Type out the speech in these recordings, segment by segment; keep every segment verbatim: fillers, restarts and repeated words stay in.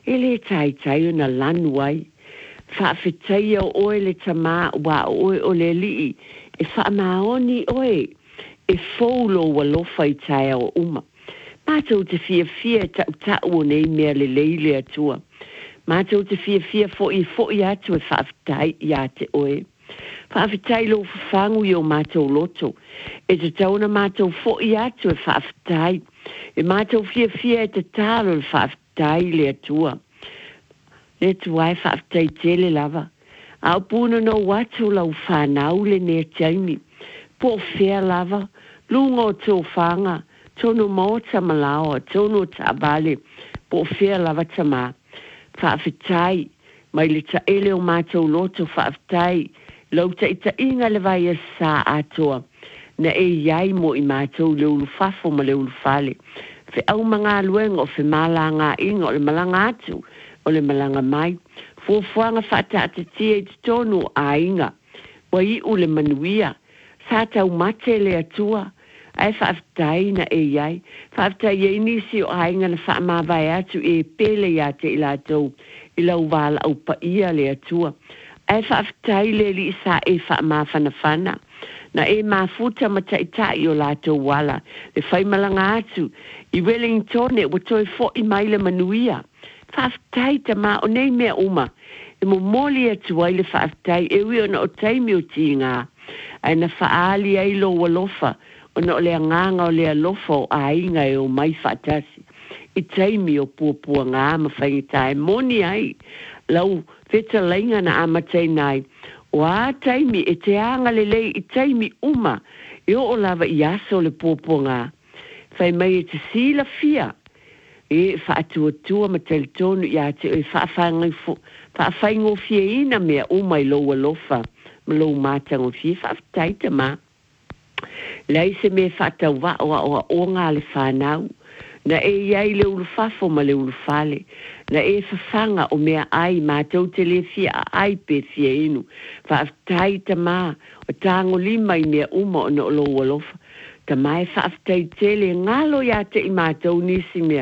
ele tai tai na lanu ai fa fitai o oe le tama wa oe o le li e fa maoni oe e folo wa lo fai tai o uma ma tau te fia fia ta ta o nei me le leile atua ma tau te fia fia fo i fo i atu e fa fitai ia te oe fa fitai lo fangu yo ma tau loto e te tau na ma tau fo i atu e fa fitai e ma tau fia fia e te talo e fa fitai le atua le tuai whaafitai tele lava. Au puna no watu lau whanau le ne taimi. Po whea lava, lungo tō whanga, tono mo tamalaoa, tono tabale, po whea lava tama. Whaafitai, mai le ta ele o mātou loto whaafitai, lau ta ita inga le vai e sā atoa, na e iai mo i mātou le ulu fafo ma le ulu fale. Fe au mga luengo, fe malanga inga o le malanga atu, o le malanga mai, fuafuanga whata ate tia i tonu a inga, wa i u le manuia, sa tau mate le atua, ai whaafitai na e iai, whaafitai e nisi o a inga na whaamawai atu e pele ia te ila tau, ila uwala au pa ia le atua, ai whaafitai le li sa e whaamawhana whana, na e mafuta mataitai o la tau wala, le whai malanga atu, i Wellington e watoi fo i mai le manuia, whaafitai ta mā o nei mea uma. E mo moli atu ai le whaafitai e ui ona o taimi o ti ngā. Ai na whaali ai lo walofa o na o lea nganga o lea lofa o a inga e o mai whaatasi. I taimi o puapua ngā ma whaingitai. Moni ai lau wheta lainga na amatei nai. O a taimi e te anga le lei i taimi uma e o o lava i aso le puapua ngā. Whai mai e te sila fia. E whaatua-tua ma teletonu ia te e whaafaingo fie ina mea o mai loa lofa ma lou mātango fie whaafitai ta mā. Lei se me whaatau wa o a o ngā le whanau na e iai le ulu fafo ma le ulu fale na e whawhanga o mea ai mātou te le fia a ai pe fie inu whaafitai ta mā o tāngo lima i mea uma o na o loa lofa. Ta mai whaafitai tele ngalo ia te i mātou nisi mea.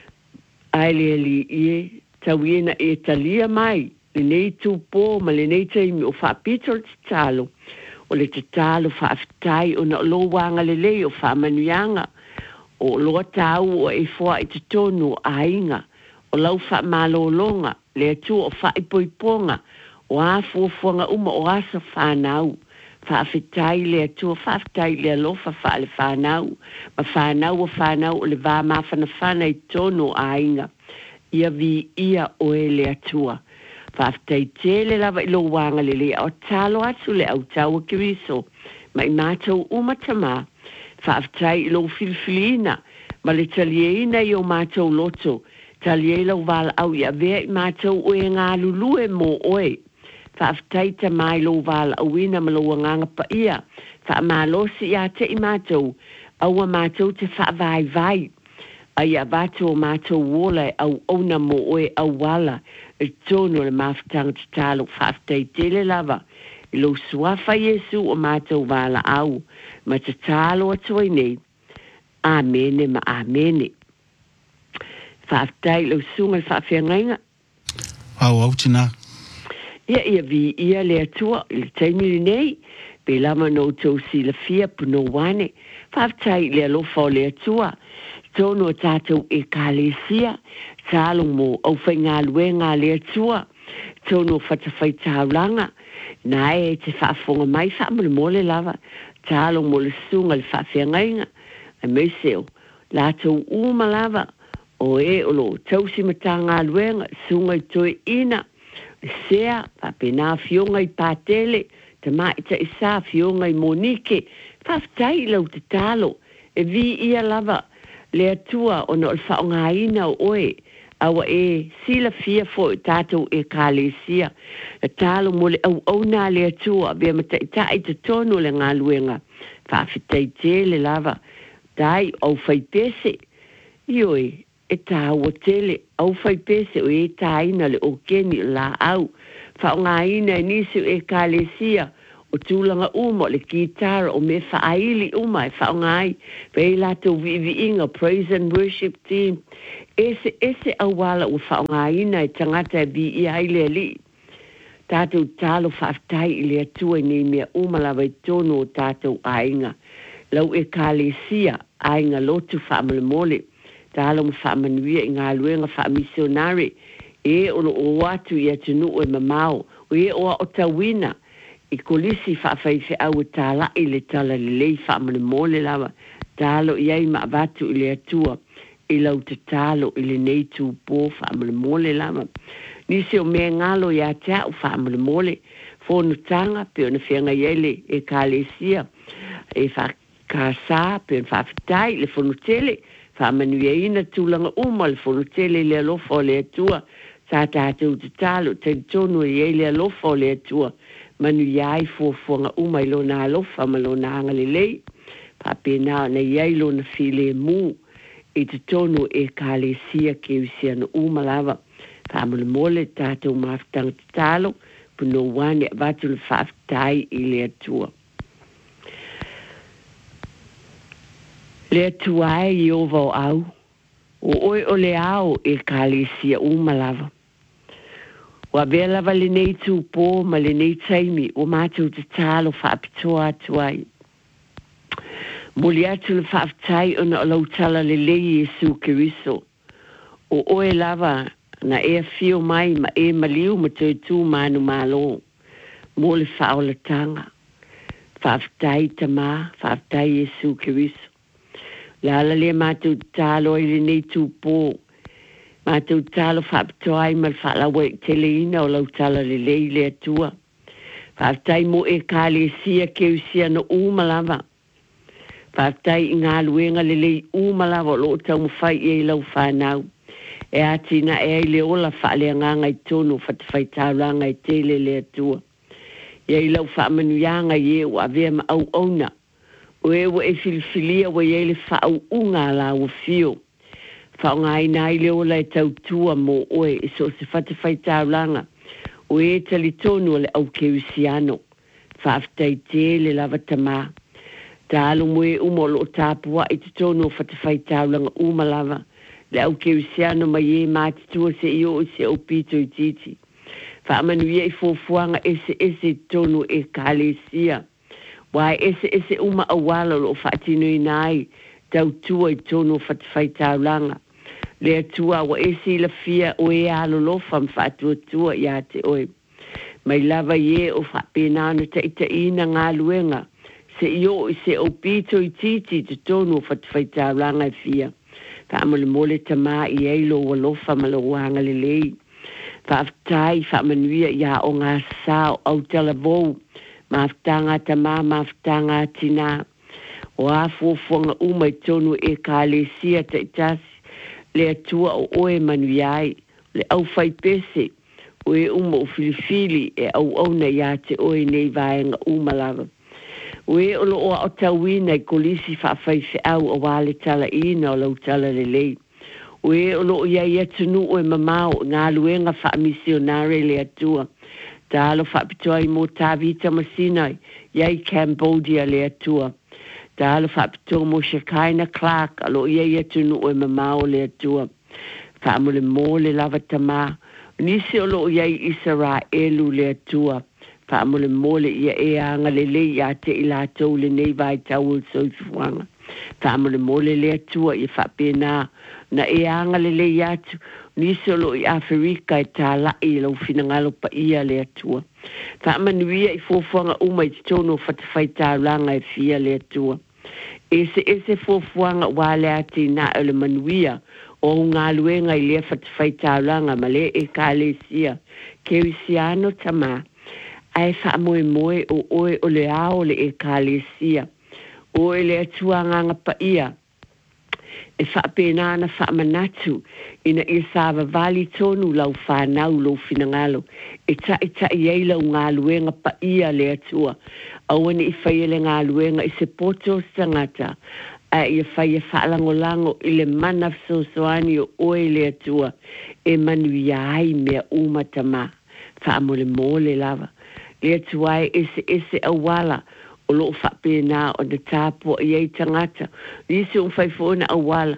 Ai le li ie, tau iena e talia mai, le nei tūpō, ma le nei taimi o whaapito le te talo. O le te talo whaafitai o na lo wanga le lei o whaamanuianga. O loa tau o e fua i te tonu a inga. O lau whaamalolonga, le atu o whaipoiponga. O a fuafuanga uma o asa whanau. Whaafitai le atua, whaafitai le alofa wha le whanau. Ma whanau o whanau o le wā mawhana whana i tono a inga. Ia vi ia o e le atua. Whaafitai tele lava i lo wanga le lea o talo atu le au tau a kiriso. Ma i mātou umatama. Whaafitai i lo filfilina. Ma le talieina i o mātou loto. Taliela o wala au ia vea i mātou o e ngā lulue mo oe. Whaafitai ta mai lo wala awina ma lo nganga pa ia. Whaamalosi ia te i mātou. Aua mātou te whaavai vai. Ai a vato o mātou wola au ona mo oe au wala. E tono le mawhitanga te talo whaafitai tele lava. I lo suafa Yesu o mātou wala au. Ma te talo atoi nei. Amene ma amene. Whaafitai lo sunga whaafengainga. Au au tina. Ia ia vi ia le atua, le taimi nei, pe lama no tau si la fia puno wane, whaafitai le alofa o le atua, tono tātou e kālesia, tālo mo au whai ngā luenga le atua, tono whatawhai tāulanga, na e te whaafonga mai whaamole mole lava, tālo mo le sunga le whaafengainga, a meiseo, lātou uma lava, o e olo, tau si mata ngā luenga, sunga i toi ina, sea pa pena fionga i patele te maita i sa fionga i Monique whaftai lau te talo e vi ia lava le atua o na olfa o ngā ina o oe awa e sila fia fo tātou e kālesia le talo mo le au au nā le atua bea mata i ta i te tono le ngā luenga whawhitai tele lava tai au whai pese ioi e tā ua tele, au whai pese o e tā ina le o keni la au. Whao ngā ina e nisi e kālesia o tūlanga uma le kitara o me whaaili uma e whao ngāi. Pei lato vivi inga praise and worship team. ese ese awala u whaongaina e tangata e bi i haile li. Tātou talo whaftai i lea tua nei mea umalawa i tono o tātou ainga. Lau e kālesia ainga lotu whaamale mole. Tālo ma whaamanuia i ngā luenga whaamisionare. E ono o watu i atunu o e mamao. O e oa o tawina. I kolisi whaafaife au e tāla i le tala le lei whaamale mole lawa. Tālo i ai ma avatu i lea tua. I lau te tālo i le nei tū pō whaamale mole lawa. Nisi o mea ngalo ia te au whaamale mole. Whono tanga pe ona whianga iele e kālesia. E whakasā pe ona whawhitai le whono tele. Whaamanuia ina tūlanga uma le whono tele le alofa o le atua. Sa tātou te tālo te tonu e iele alofa o le atua. Manu iai fuafuanga uma ilo na alofa ma lo na anga le lei. Papena na iai lo na file mu. E te tonu e kālesia ke usia na uma lava. Whaamale mole tātou mawhitanga te tālo, puno wane watu le whawhitai i le atua. Le atua e i ova o au, o oi o le au e kālesia umalawa. Wa vea lava le nei tū pō ma le nei taimi o mātou te tālo whaapitoa atuai. Moli atu le whawhitai ona o lautala le lei Jesu Kiriso. O oi lava na e fio mai ma e maliu ma te tu manu malo mo le faola tanga whaftai tama whaftai Jesu Kiriso la la le matu talo i le nei tu pō matu talo whaptoai ma whala wei te leina o lau tala le lei le atua whaftai mo e kāle sia ke usia no umalawa whaftai i ngā luenga le lei umalawa lo tau mwhai e lau whanau e atina e ai le ola whaale nganga i tono whatawhai tāuranga i tele le atua. Ia i lau whaamanuianga i e o avea ma au auna. O e wa e filifilia wa i e le whaau unga la o fio. Whaonga i nai le ola e tau tua mo oe e so se whatawhai tāuranga. O e tali tono le au keusiano. Whaaftai tele lava tamā. Tālo mo e umo lo tāpua i te tono whatawhai tāuranga umalava. Le au ke usiano mai e mati tua se i o se o pito i titi. Whaamanuia i fōfuanga ese ese tonu e kālesia. Wai ese ese uma awala lo whaatino i nai tau tua i tonu whatawhai tāulanga. Le atua wa ese i la fia o e alo lofa mwhaatua tua i a te oe. Mai lava i e o whaapenano ta ita ina ngā luenga. Se i o se o pito i titi te tonu whatawhai tāulanga i fia. Whaamale mole tamā i eilo wa lofa ma lo wanga le lei. Whaaftai whaamanuia ia o ngā sao au tala vou. Maaftanga tamā, maaftanga tina. O a fuafuanga uma i tonu e kālesia te itasi. Le atua o oe manuiai. Le au whai pese. O e uma o filifili e au auna ia te oe nei vaenga umalawa. O e olo o o tauina i kolisi whaafaife au o wale tala ina o lau tala le lei. O e olo o iai atunu o e mamao ngā luenga whaamisionare le atua. Tā alo whaapitoa i mō tāvita masinai, iai Cambodia le atua. Tā alo whaapitoa mō Shekinah Clark, alo iai atunu o e mamao le atua. Whaamole mō le lava tamā. Nisi olo o iai Israelu le atua. Whaamole mole ia e anga le le ia te i lātou le nei vai tau o soifuanga. Whaamole mole le atua i whapena na e anga le le atu. Nisi olo i Afrika e tā lai i lau whinangalo pa ia le atua. Whaamanuia i fōfuanga uma i tono whatawhai tāulanga e fia le atua. Ese ese fōfuanga wale ati na ele manuia o ngā luenga i lea whatawhai tāulanga ma le e kālesia. Keusiano tamā. Ai wha moe moe o oe o le ao le e kālesia. Oe le atua nganga pa ia. E wha penana wha manatu. Ina i sāwa vali tonu lau whanau lau finangalo. E ta i ta i eilau ngā luenga pa ia le atua. Awane i whaiele ngā luenga i se poto sangata. A i whaia whaalango lango i le mana sosoani o oe le atua. E manu iai mea umatama. Wha mole mole lava. Le atuai ese ese awala o lo whapena o na tāpua i ei tangata. Nisi un whaifona awala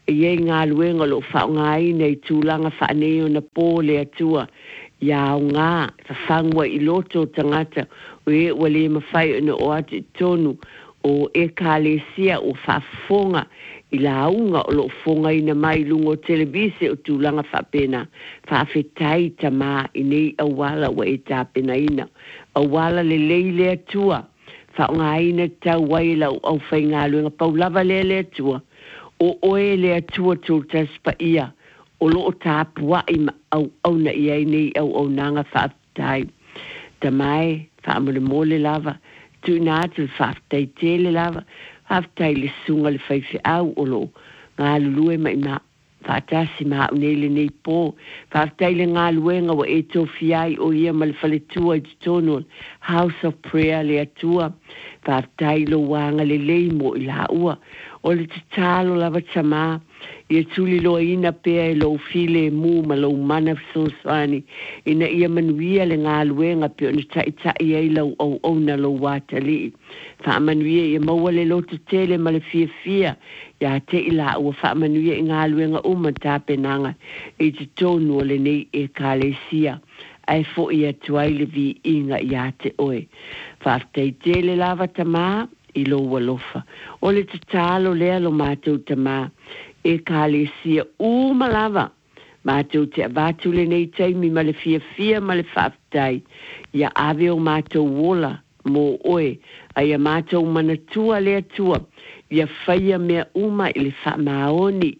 Ie ngā luenga lo whaongai nei tūlanga whaaneo na pōle atua. Ia o ngā, ta whangwa i loto tangata o e wale mawhai o na o atu tonu o e kālesia o whafonga i la aunga o lo fonga ina mai lungo televise o tūlanga whapena. Whawhetai ta mā i nei awala wa e tāpena ina. Awala le leile atua. Whaongai na tau waila o au whai ngā luenga paulava le le atua. O oe le atua tūtas pa ia, o loo tāpua i ma au au na ia nei au au nanga whaafitai. Ta mai, whaamole mole lava, tu nātu whaafitai tele lava, whaafitai le sunga le whaifi au o loo, ngā lulue mai ma, whaatasi ma au nei le nei pō, whaafitai le ngā luenga wa e tofiai o ia ma le whaletua i tutono, House of Prayer le atua, whaafitai lo wanga le leimo i la ua, o le te talo lava tama, ia tuli loa ina pea e lo file e mu ma lo mana fsoswani, ina ia manuia le ngā luenga peo ni tai tai ei lau au au na lo watali. Wha manuia ia maua le loto tele ma le fia fia, ia te ila ua wha manuia i ngā luenga uma tāpenanga, e te tonu o le nei e kālesia, ai fo ia tuai le vi inga ia te oe. Wha tei tele lava tama, i lo walofa. O le te talo lea lo mātou ta mā, e kālesia u malava. Mātou te avatu le nei taimi ma le fia fia ma le whaafitai. Ia ave o mātou wola mō oe, a ia mātou manatua lea tua. Ia whaia mea uma i le whaamaoni.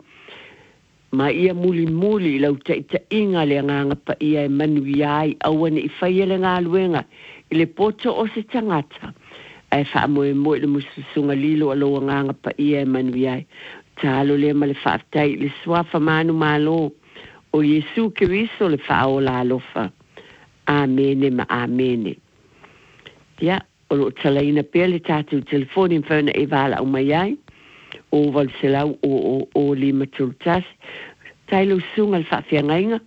Ma ia muli muli lau taita inga le nganga pa ia e manu iai, awane i whaia le ngā luenga, i le poto o se tangata. Ai wha moe moe le mususunga lilo aloa nganga pa ia e manu iai. Talo le ma le whaafitai le swafa manu malo. O Yesu ke riso le whao la alofa. Amene ma amene. Ia, o lo talaina pia le tātou telefoni mwhauna e wala au mai ai. O wal selau o, o, o lima tultas. Tailo sunga le whaafiangainga.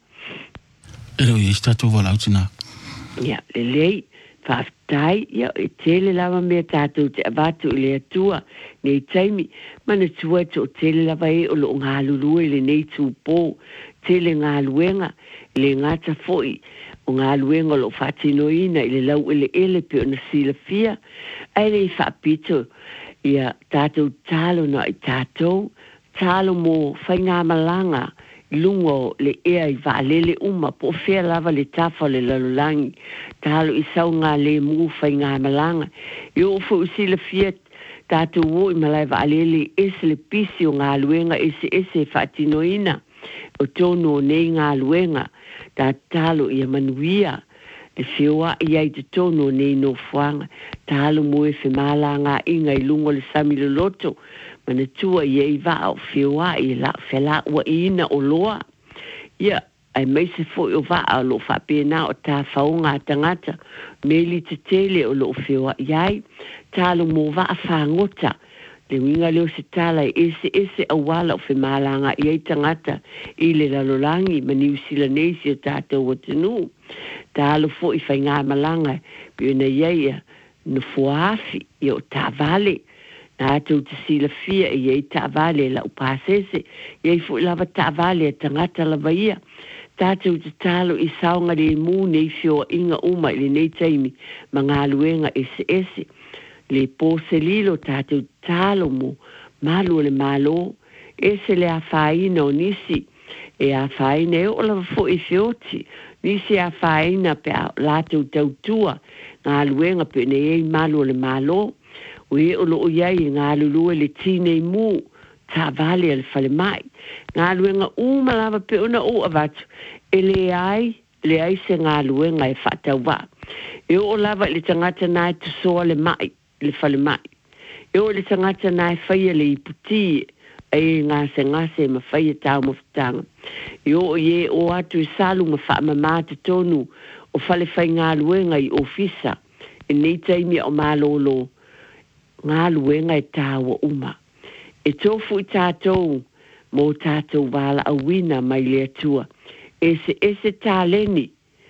Ero i tātou wala au tina. Ia, le lei. Whaafitai, ia, e tele lava mea tātou te avatu i le atua, nei taimi, mana tua to tele lava e o lo ngā lulue le nei tūpō, tele ngā luenga, le ngata foi, o ngā luenga lo whatino ina, i le lau ele ele pe o na sila fia, ai le i whaapito, ia tātou talo na i tātou, talo mo whai ngā malanga, lungo le ea i waalele uma po fea lava le tafa le lalolangi talo i sau ngā le mu whai ngā malanga i ofu usi le fiat tātou wo i malai waalele ese le pisi o ngā luenga ese ese whaatino ina o tono o nei ngā luenga tā talo i a manuia le whioa i ai te tono o nei no fuanga talo mo e whemala ngā inga i lungo le sami le loto mana tua ia i wa o whioa i la whela ua i ina o loa. Ia, ai mai se fo o wa o lo whapena o tā whaonga tangata, meli te tele o lo whioa iai, talo mo wa a whangota, le winga leo se tala ese ese a wala o whemalanga i ai tangata i le lalolangi ma New Zealandese o tātou o tenu. Talo fo i whai ngā malanga, pio na iaia, no fuafi i o tā vale, Tātou te sila fia e iei tāwale la upasese, iei fu lava tāwale e tangata lava ia. Tātou te talo i saonga le mū nei fio inga uma i le nei taimi, ma ngā luenga ese ese. Le pōse lilo tātou talo mo, malu le malo, ese le a whaina o nisi, e a whaina e o lava fo i fioti, nisi a whaina pe a lātou tautua, ngā luenga pe ne ei malu le malo, o e o loo iai ngā lulue le tinei mū, tā vale al whale mai. Ngā luenga uma lava pe una o avatu, e le ai, le ai se ngā luenga e whatau wā. E o lava le tangata nai tu soa le mai, le whale mai. E o le tangata nai whaia le iputi, e ngā se ngā se ma whaia tau mawhitanga. E o ie o atu i salu ma wha ma mātu tonu, o whale whai ngā luenga i ofisa, e nei taimi o mālolo, ngā luenga e tāua uma. E tofu i tātou, mō tātou wala a wina mai lea tua. Ese ese tāleni,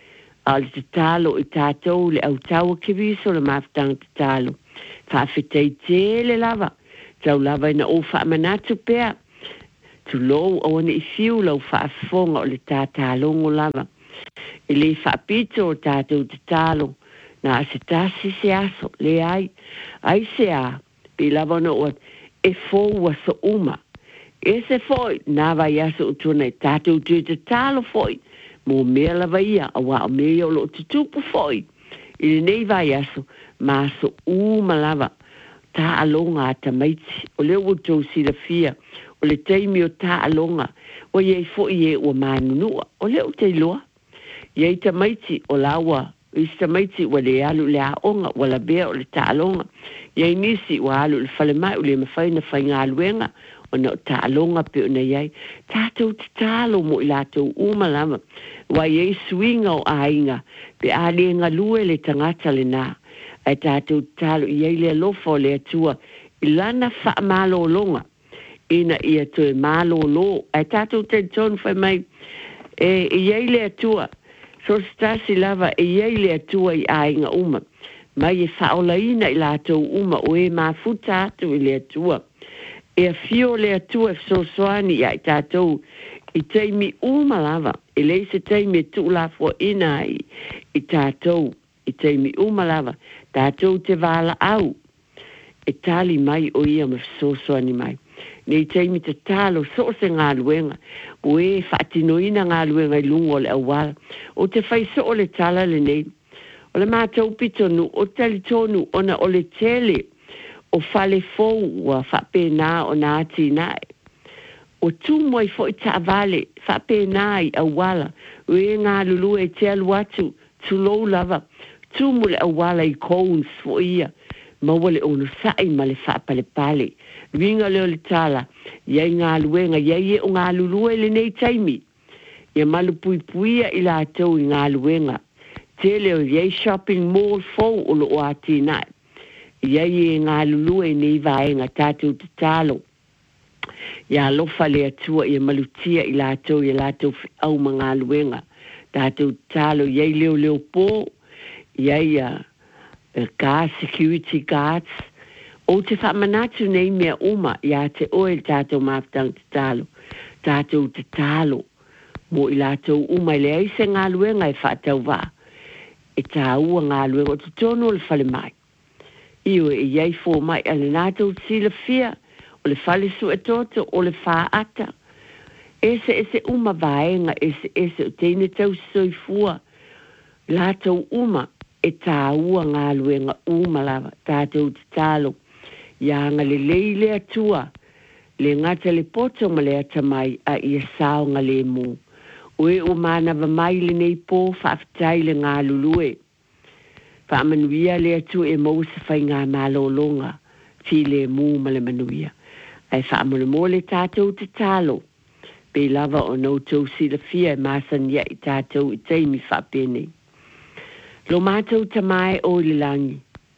al te tālo i tātou le au taua kiwiso le mawhitanga te tālo. Whawhetei tēle lava, tau lava ina o wha manatu pea. tu lo o ne fiu lo fa fonga o le tata longo lava e le fa pito o tata te talo na se tasi se aso le ai ai se a pe lava no o e fo wa so uma e se foi na vai aso tu ne tata te talo foi mo me lava ia a wa me o lo te tupu foi i nei vai aso ma so uma lava ta alonga ta maiti o le o to si la fia o le teimi o ta alonga o ye fo ye o manu o le o te loa ye ta maiti o lawa i ta maiti o le alu le aonga o la bea o le ta alonga ye nisi o alu le fale mai o le mawhai na whai ngā luenga o na ta alonga pe o na yei tātou te talo mo i lātou umalama wa ye swinga o ainga pe a le ngā lue le tangata le nā ai tātou talo i ei le lofa o le atua i lana wha malo longa ina ia to e malo lo ai tātou te ton whai mai e i ei le atua so stasi lava e ei le atua i ainga uma mai e whaola ina i lātou uma o e mafuta atu i le atua e a fio le atua e so soani ai tātou i teimi uma lava e le se teimi tu la fo ina i i tātou i teimi uma lava tātou te wala au e tali mai o ia ma so soani mai nei teimi te talo so se ngā luenga o e whaatinoina ngā luenga i lungo le awala o te whai so o le tala le nei o le mātou pitonu o tali tonu ona o le tele o fale fou wa whapena o nā tina o tu moi fo i ta vale whapena i awala o e ngā lulu e te alu atu tu lou lava tu mo le awala i kouns fo ia ma wale ono sai ma le whapale pale Ringa leo le tala, iai ngā luenga, iai e o ngā lulue le nei taimi. Ia malu pui puia i la tau i ngā luenga. Te leo iai shopping mall fau o lo o ati nai. Iai e ngā lulue nei vaenga tātou te talo. Ia lofa le atua ia malu tia i la tau i la tau au ma ngā luenga. Tātou te talo, iai leo leo po, iai uh, car security guards, o te whamanatu nei mea uma ia te oe tātou mafutang te talo. Tātou te talo. Mo i lātou uma i le aise ngā luenga e whaatau wā. E tā ua ngā luenga o te tono o le whale mai. Io e iei fō mai ale nātou te sila fia o le whale su e toto o le wha ata. Ese ese uma vaenga ese ese o teine tau soifua. Lātou uma e tā ua ngā luenga uma lava tātou te talo. Ia nga le leile atua, le ngata le poto ma le atamai a ia sao nga le mu. Oe o mana wa mai le nei po whaafitai le ngā lulue. Whaamanuia le atua e mou sa whai ngā malolonga, fi le mu ma le manuia. Ai whaamanu mo le tātou te talo. Pe lava o nou tau sila fia e masan ia i tātou i teimi whaapene. Lo mātou tamai o le langi.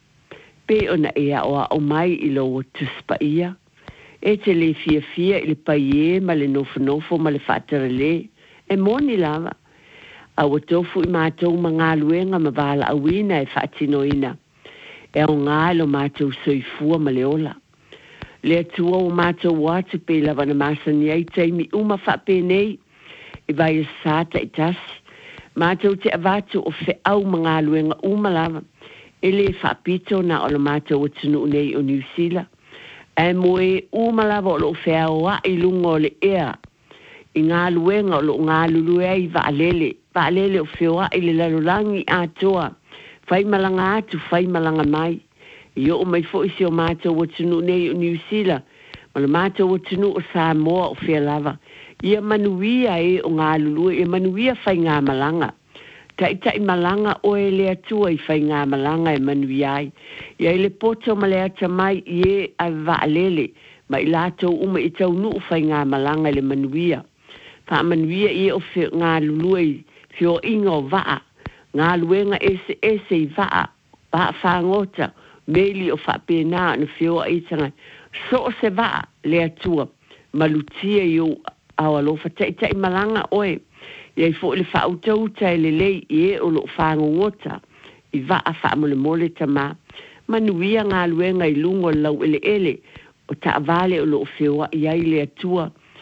Pe ona ea oa o mai i lo o tuspa ia. E te le fia fia i le paie ma le nofo nofo ma le whaatara le. E moni lava. A o tofu i mātou ma ngā luenga ma wala awina e whaatinoina. E o ngā lo mātou soifua ma le ola. Le atua o mātou watu pe lava na masani ai teimi uma whaapenei. I vai a sāta i tasi. Mātou te avatu o fe au ma ngā luenga uma lava. E le whapito na o lo mātou o tunu nei o New Zealand. E moe umalawa o lo whea oa i lungo le ea. I ngā luenga o lo ngā luluea i waalele. Waalele o whea i le lalulangi atoa. Whai malanga atu, whai malanga mai. I o mai fo isi o mātou o tunu nei o New Zealand. Ma lo mātou o tunu o Samoa o whea lava. Ia manuia e o ngā lulue. Ia manuia whai ngā malanga. Tai tai malanga o e le atua i whai ngā malanga e manui ai. Ia i le poto ma le ata mai i e a waalele. Ma i lātou uma i tau nuu whai ngā malanga le manuia. Wha manuia i o whio ngā lulue whio inga o waa. Ngā luenga ese ese i waa. Waa whangota. Meli o whapena na whio a itanga. So se waa le atua. Malutia i o awalofa. Tai tai malanga oe. Iai fo le whautau tai le lei i e o lo whangongota i waa whaamole mole tama. Manuia ngā luenga i lungo lau ele ele o ta vale o lo whioa i ai le atua.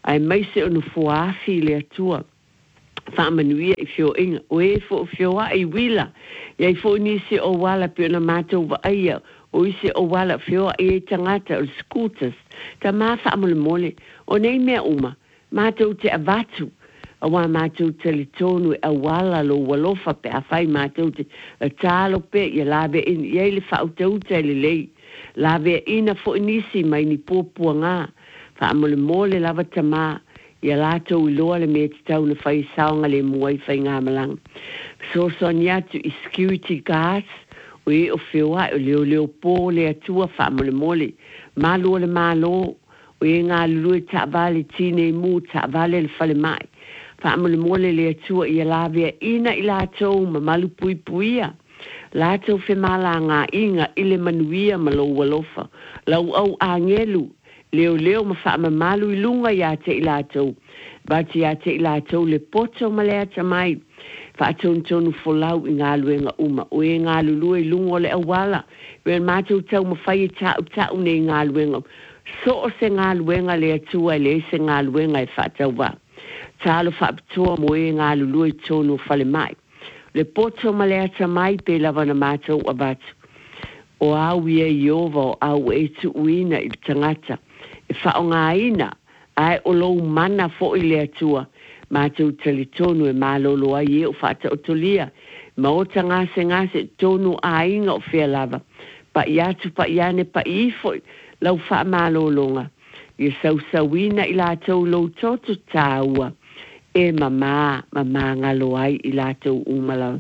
ai mai se onu fuafi le atua fa manuia i fio inga o e fo fio ai wila ia i fo ni se o wala pe na mato va ia o ise o wala fio e tangata o scooters ta ma fa mole mole o nei me uma mato te avatu a wa mato te le tonu a wala lo walofa pe a fai mato te a talo pe ia labe in ia le fa auto te le lei labe ina fo nisi mai ni popuanga fa mole mole lava tama ia lato i loa le me te tau na fai saonga le muai fai ngā malang. So sonia tu i security guards, o e o whiwa o leo leo pō le atua wha mole mole, malo le malo, o e ngā lului ta vale tine mu ta vale le fale mai. Wha mole mole le atua ia lavea ina i lato ma malu pui puia. Lato fe mala ngā inga ile manuia ma lo walofa, lau au angelu, leo leo ma wha ma malu i lunga ia te ilatou. Bati ia te ilatou le poto ma lea ta mai. Wha tonu tonu folau i ngā luenga uma. O e ngā lulu i lungo le awala. Wen mātou tau ma whai tau tau ne ngā luenga. So o se ngā luenga le atua le se ngā luenga e wha tau wa. Talo wha pitoa mo e ngā lulu i tonu whale mai. Le poto ma lea ta mai pe lava na mātou abatu. O au ia i ova o au e tu uina i tangata. E wha o ngā ina, ai o lou mana fo i le atua, mātou tali tonu e mālolo ai e o whata o tolia, ma o ta ngase ngase tonu a inga o whea lava, pa i atu pa i ane pa i fo lau wha mālolonga, i sau sauina i lātou lou toto tāua, e mamā, mamā ngalo ai i lātou umalawa.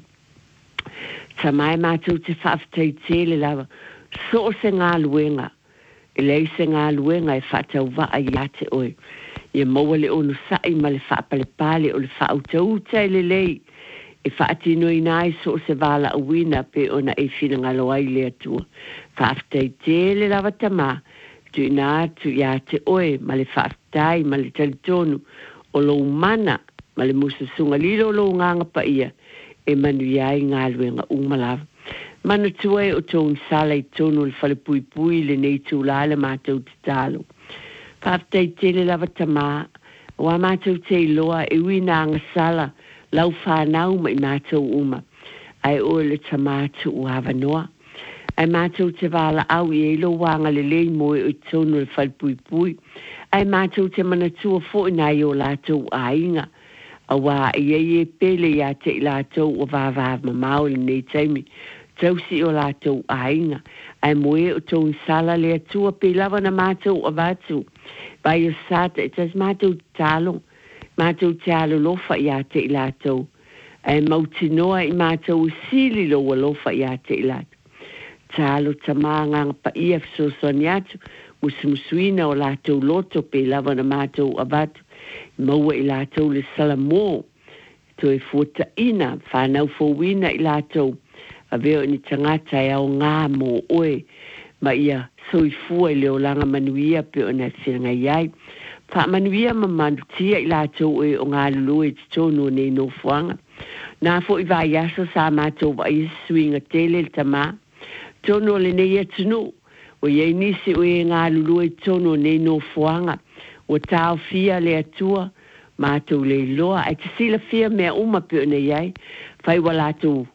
Ta mai mātou te whaaftei tele lava, so se ngā luenga, e lei se ngā luenga e whatau waa i ate oe. Ia maua le onu sai ma le whaapale pale o le whautau tai le lei. E whaatino i nai so se wala a wina pe ona e whina ngalo ai le atua. Whaaftei tele lava tamā, tu i nā tu i ate oe ma le whaaftai ma le talitonu o lo mana ma le musasunga lilo lo nganga pa ia e manu iai ngā luenga umalawa. Mana tuai o tōn sala i tōnu le whale pui pui le nei tū lale mātou te tālo. Whaaftei tele lava tamā, wa mātou te iloa e wina anga sala lau whanau ma i mātou uma. Ai o le tamātu u hawa noa. Ai mātou te wala au i eilo wanga le lei moe o tōnu le whale pui pui. Ai mātou te mana tua fo i nai o lātou a inga. A wā i e e pele i a te i lātou o vāvāv ma mao le nei taimi. Tausi o lātou a inga, ai moe o tōn sala le atua pe lava na mātou a vātu. Bai o sāta e tas mātou tālo, mātou tālo lofa i a te i lātou. Ai mautinoa i mātou sili lo wa lofa i a te i lātou. Tālo tamā nganga pa ia fsosoni atu, musumusuina o lātou loto pe lava na mātou a vātu. Maua i lātou le salamō, to e fuata ina, whanau fōwina i lātou. A veo ni tangata e au ngā mō oe, ma ia soifua i leo langa manuia pe o na whianga iai. Wha manuia ma manutia i lātou oe o ngā lulu e titono nei no fuanga. Nā fo i vai aso sa mātou wa i suinga tele le tamā. Tono le nei atunu, o iei nisi oe ngā lulu e titono nei no fuanga. O tāo fia le atua, mātou le loa, ai te sila fia mea uma pe o na iai. Whai wa lātou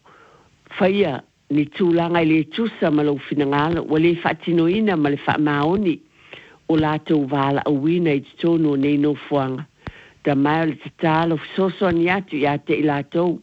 Whaia ni tūlanga i le tusa ma lau whinangala, wa le whaatinoina ma le whaamaoni o lātou wāla a wina i titono nei no fuanga. Ta mai o le tatalo soso ni atu i ate i lātou.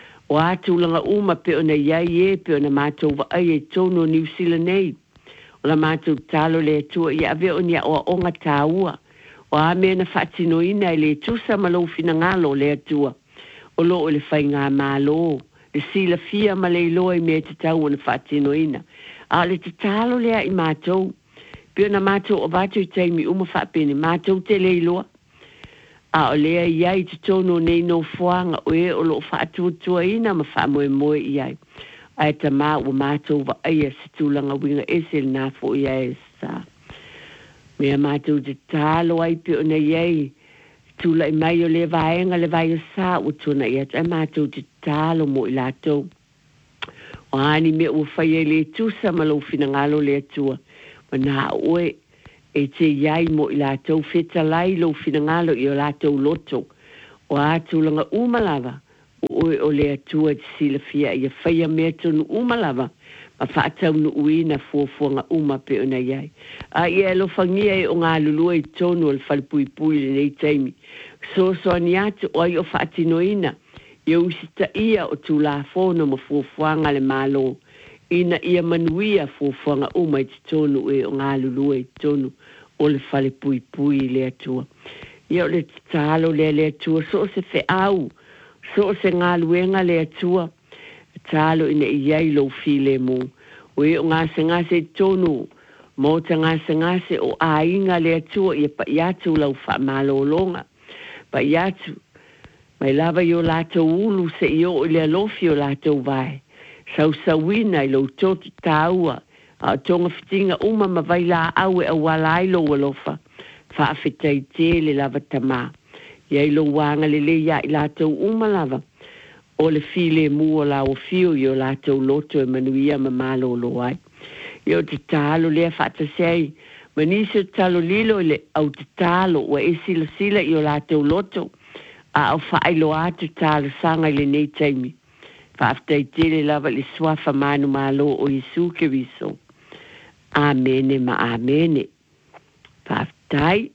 O ātūlanga uma pe o na iai e pe o na mātou wa ai e tono New Zealand nei. O la mātou talo le atua i ave o nia o onga tāua. O a mea na whaatinoina i le tusa ma lau whinangala o le atua. O lo o le whainga mālo. Le sila fia ma le iloa i mea te tau ana whaatinoina. A le te talo lea i mātou. Pio na mātou o vātou i teimi uma whaapene. Mātou te le iloa. A o lea iai te tono nei no fuanga o e o lo whaatuatua ina ma whaamoe moe iai. Ai ta mā o mātou wa aia se tūlanga winga esel nā fo iai sa. Mea mātou te talo ai pio na iai. Tula i mai o le vaenga le vai o sa o tuna i atu. Ai mātou te talo mo i lātou. O ani me o whaia le tusa ma lau whinangalo le atua. Ma nā oe e te iai mo i lātou wheta lai lo whina i o lātou loto. O ātulanga umalava, o oe o lea tua te sila fia i a whaia mea tonu umalava, ma whaatau nu uina fuafuanga uma pe ona iai. A ia lo whangia e o ngā lulua i tonu o le whalipui pui le nei taimi. So so ani atu o ai o whaatinoina, i o usita ia o tu la fono ma fuafuanga le malo. Ina ia manuia fuafuanga uma i te tonu e o ngā lulua i tonu o le whalipui pui le atua. Ia o le talo le le atua, so se fe au, so se ngā luenga le atua, talo ina iai lo file mo. O e o ngase ngase tonu, mo ta ngase ngase o a inga le atua, ia pa iatu lau wha malolonga. Pa iatu, mai lava yo lato ulu se io o le alofi o lato vai. Sau sawina i lo totu taua, a tonga fitinga uma ma vai la aue a wala ilo walofa. Whaafetai te le lava tamā. Ia ilo wanga le le ia i lato uma lava. O le file mua la o fio i o lato loto e manuia ma malo lo ai. Ia o te talo lea whaatasei. Manisi o talo lilo le au te talo wa e sila sila i o lato loto. A au whailo atu talo sanga i le nei taimi. Whaafetai te le lava le swafa manu malo o Yesu ke viso. Amene ma amene. Whaafetai.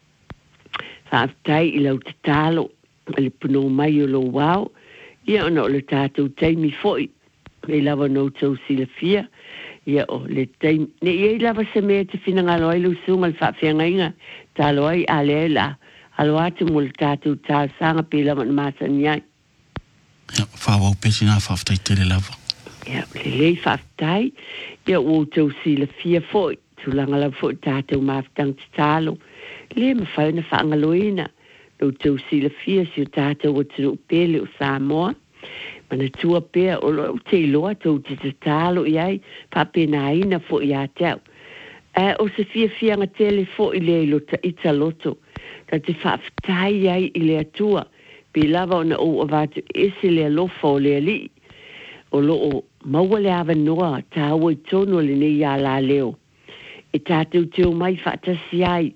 Whaafetai i lau te talo. Le puno mai o lo wau. Ia ona o le tātou taimi foi. E lava no tau sila fia. Ia o le taimi. Ne ia i lava se mea te whinangalo ai lu sunga le whaafeanga inga. Talo ai a lea la. Alo atu mo le tātou tāl sanga pe lava na māsani ai. Ia, whawau pesi nā whaafetai te le lava. Ia, le lei whaafetai. Ia o tau sila fia foi. Tulanga la foi tātou maafetang te talo. Le ma whai na whaangaloina. Lo tau sila fia si o tātou o tunu pele o Samoa. Mana tua pea o lo te loa tau te te talo i ai. Pape na ina fo i a tau. E o se fia fia nga tele fo i le lo ta ita loto. Ka te whaafetai ai i le atua. Pe lava ona o avatu ese le alofa o le ali. O lo o maua le awa noa tāua i tono le nei a la leo. E tātou teo mai whaatasi ai.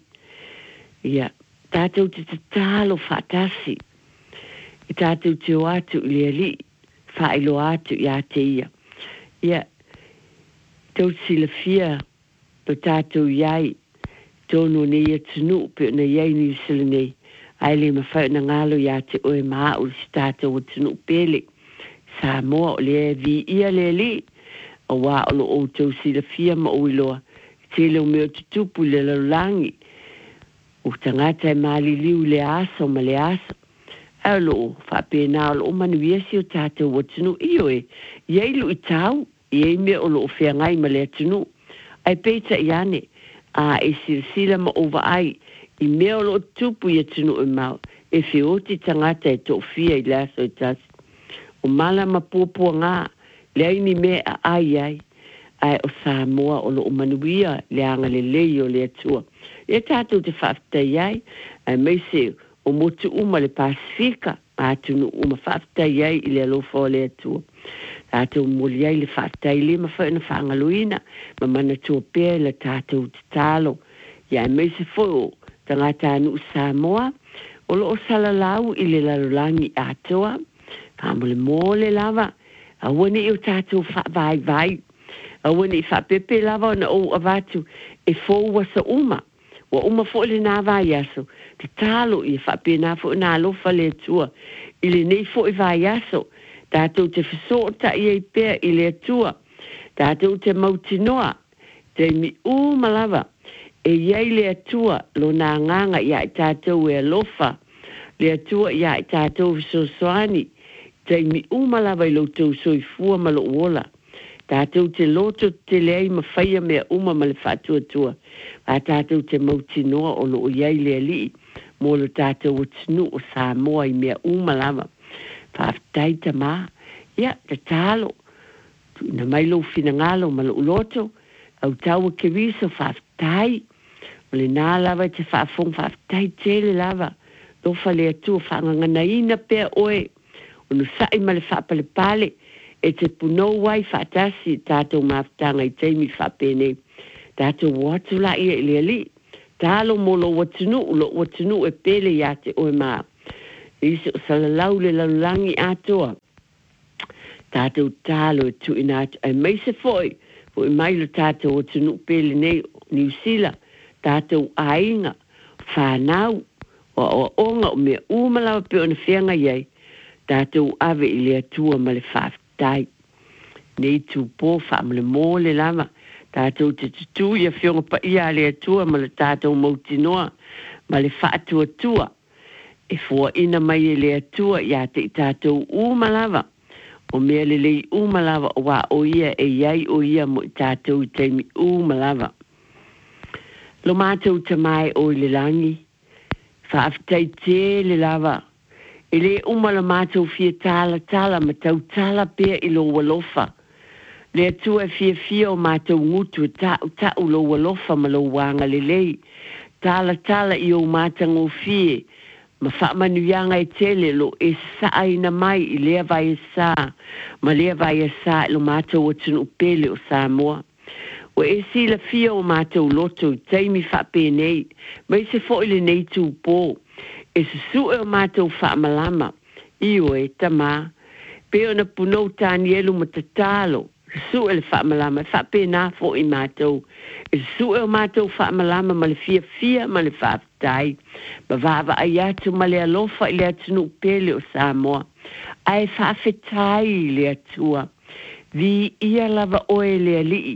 Ia, tātou te te tālo whaatasi. E tātou teo atu i le ali. Whailo atu i a te ia. Ia, tau sila fia o tātou iai. Tono nei a tunu pe na iai ni sila nei. Ai le mawhai na ngalo i a te oe maa o si tātou o tunu pele. Samoa o le vi ia le li. O wā o lo o tau sila fia ma o iloa. Te leo meo tutupu le laulangi. O tangata e maali liu le aso ma le aso. E lo, whapena o lo manuia si o tātou o tunu. Iyo e, iei lu i tau. Iei mea o lo o whea ngai ma le tunu. Ai peita i ane. A e sila sila ma ova ai. I mea o lo tupu i tunu e mau. E whioti tangata e to fia i le aso i tasi. O mala ma pua ngā. Le aini mea a ai ai. Ai o Samoa o lo manuia le anga le lei o le atua. E tātou te whaftai ai, ai mei se o motu uma le Pasifika, a tunu uma whaftai ai i le alofa o le atua. Tātou moli ai le whaftai le ma whai na whangaluina, ma mana tua pēr le tātou te talo. Ia mei se fo tangata anu Samoa, o lo o salalau i le lalulangi atoa, pāmole mole lava, a wane i o tātou whai vai, a wani fa pepe lava na o avatu e fo wasa uma wa uma fo le na va yaso te talo i fa pe na fo na lo fa le tua ile nei fo i va yaso tatou te fesota i e pe i le tua tatou te mautinoa te mi uma lava e iai le tua lo na nganga ia tatou e lofa le tua ia tatou so soani te mi uma lava i lo tau soifua ma lo wola. Tātou te loto te lei ma whaia mea uma ma le whatua tua. A tātou te mautinoa o lo o iei le li. Mō lo tātou o tinu o Samoa i mea uma lava. Whaaftai ta mā. Ia, te tālo. Na mai lo whina ngalo ma lo uloto. Au tau ke viso whaaftai. O le nā lava te whaafong whaaftai tele lava. Lo whale atua whaangangana ina pea oe. O no sai ma le whaapale pale. E te puno wai whaatasi tātou maafutanga i teimi whapene. Tātou watu la ia ili ali. talo mo lo watunu lo watunu e pele ya te o ma isi salalau le lalangi atoa tātou talo tu ina ai mai se foi o i mai lo tātou watunu pele nei New Zealand tātou ainga whanau o o onga o mea umalawa pe ona whianga iai tātou ave i lea tua ma le whaftai nei tu pō whamale mō le lama tātou te tutu ia whionga pa ia lea tua ma le tātou mautinoa ma le whaatua tua e fua ina mai e lea tua ia te i tātou umalawa o mea le lei umalawa o wā o ia e iai o ia mo i tātou teimi umalawa lo mātou tamai o le langi whaaftai te le lava e le umala mātou fia tala tala ma tau tala pia i lo walofa le atua fia fia o mātou ngutu ta ta u lo walofa ma lo wanga le lei tala tala i o mātango fie ma wha manuianga e tele lo e saa ina mai i lea vai e sa ma lea vai e sa lo mātou o tunu pele o Samoa o e sila fia o mātou loto taimi whape nei mai se fo ile nei tū pō e se su e o mātou whaamalama i o e tama pe o na punou tāni elu ma te tālo su e le whaamalama whape nā fo i mātou e su e o mātou whaamalama ma le fia fia ma le whaatai ma vava ai atu ma le alofa i le atunu pele o Samoa ai whaafetai le atua vi ia lava oe le alii